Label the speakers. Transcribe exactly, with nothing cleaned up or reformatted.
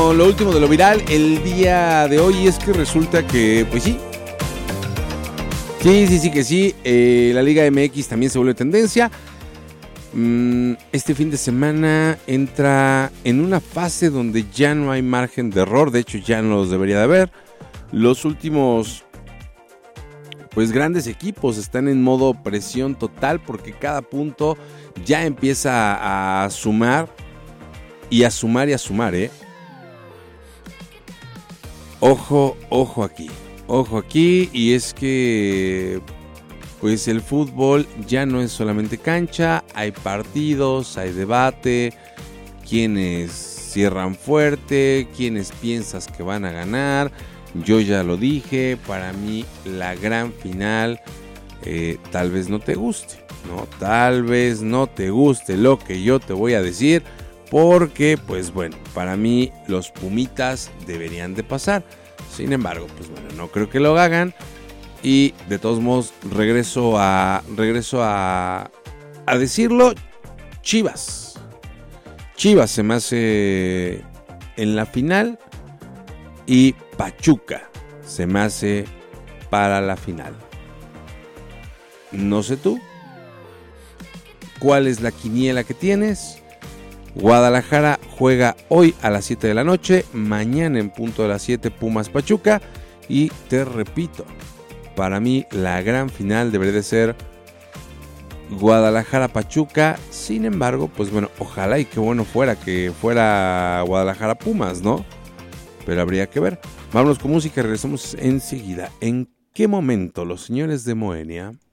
Speaker 1: Lo último de lo viral el día de hoy es que resulta que, pues sí, sí, sí, sí que sí, eh, la Liga M X también se vuelve tendencia. Mm, este fin de semana entra en una fase donde ya no hay margen de error, de hecho ya no los debería de haber. Los últimos, pues grandes equipos están en modo presión total porque cada punto ya empieza a sumar y a sumar y a sumar, ¿eh? Ojo, ojo aquí, ojo aquí, y es que pues el fútbol ya no es solamente cancha, hay partidos, hay debate, quienes cierran fuerte, quienes piensas que van a ganar. Yo ya lo dije, para mí la gran final eh, tal vez no te guste, ¿no? Tal vez no te guste lo que yo te voy a decir. Porque, pues bueno, para mí los Pumitas deberían de pasar. Sin embargo, pues bueno, no creo que lo hagan. Y de todos modos, regreso a regreso a, a decirlo. Chivas. Chivas se me hace en la final. Y Pachuca se me hace para la final. No sé tú. ¿Cuál es la quiniela que tienes? Guadalajara juega hoy a las siete de la noche, mañana en punto de las siete Pumas Pachuca, y te repito, para mí la gran final debería de ser Guadalajara Pachuca. Sin embargo, pues bueno, ojalá y qué bueno fuera que fuera Guadalajara Pumas, ¿no? Pero habría que ver. Vámonos con música y regresamos enseguida. ¿En qué momento los señores de Moenia